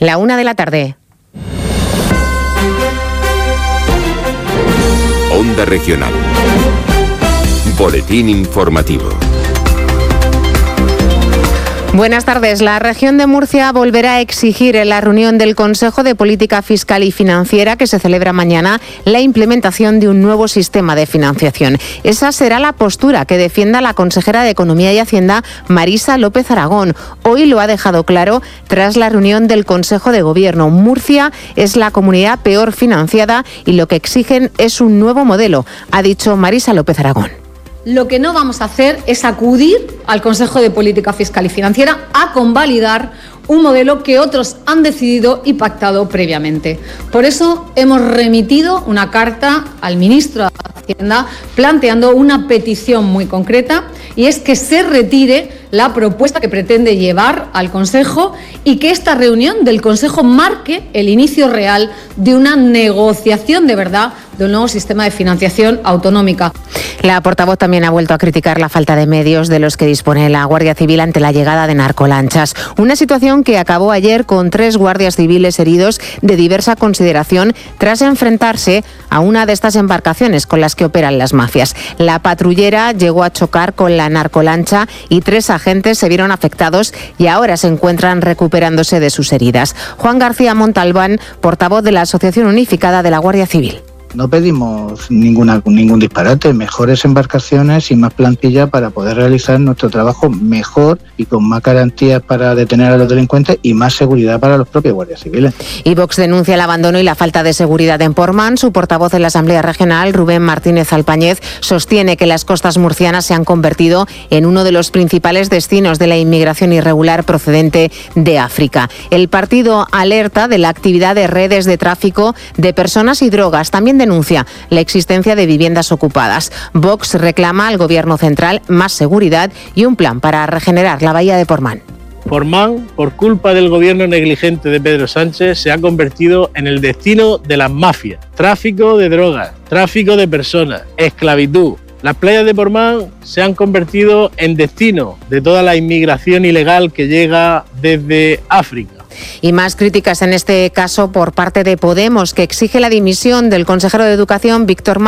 La 1:00 p.m. Onda Regional. Boletín informativo. Buenas tardes. La región de Murcia volverá a exigir en la reunión del Consejo de Política Fiscal y Financiera que se celebra mañana la implementación de un nuevo sistema de financiación. Esa será la postura que defienda la consejera de Economía y Hacienda, Marisa López Aragón. Hoy lo ha dejado claro tras la reunión del Consejo de Gobierno. Murcia es la comunidad peor financiada y lo que exigen es un nuevo modelo, ha dicho Marisa López Aragón. Lo que no vamos a hacer es acudir al Consejo de Política Fiscal y Financiera a convalidar un modelo que otros han decidido y pactado previamente. Por eso hemos remitido una carta al ministro de Hacienda planteando una petición muy concreta, y es que se retire la propuesta que pretende llevar al Consejo y que esta reunión del Consejo marque el inicio real de una negociación de verdad de un nuevo sistema de financiación autonómica. La portavoz también ha vuelto a criticar la falta de medios de los que dispone la Guardia Civil ante la llegada de narcolanchas. Una situación que acabó ayer con 3 guardias civiles heridos de diversa consideración tras enfrentarse a una de estas embarcaciones con las que operan las mafias. La patrullera llegó a chocar con la narcolancha y 3 agentes se vieron afectados y ahora se encuentran recuperándose de sus heridas. Juan García Montalbán, portavoz de la Asociación Unificada de la Guardia Civil. No pedimos ningún disparate, mejores embarcaciones y más plantilla para poder realizar nuestro trabajo mejor y con más garantías para detener a los delincuentes y más seguridad para los propios guardias civiles. Y Vox denuncia el abandono y la falta de seguridad en Portmán. Su portavoz en la Asamblea Regional, Rubén Martínez Alpañez, sostiene que las costas murcianas se han convertido en uno de los principales destinos de la inmigración irregular procedente de África. El partido alerta de la actividad de redes de tráfico de personas y drogas. También denuncia la existencia de viviendas ocupadas. Vox reclama al Gobierno central más seguridad y un plan para regenerar la bahía de Portmán. Portmán, por culpa del gobierno negligente de Pedro Sánchez, se ha convertido en el destino de las mafias. Tráfico de drogas, tráfico de personas, esclavitud. Las playas de Portmán se han convertido en destino de toda la inmigración ilegal que llega desde África. Y más críticas en este caso por parte de Podemos, que exige la dimisión del consejero de Educación, Víctor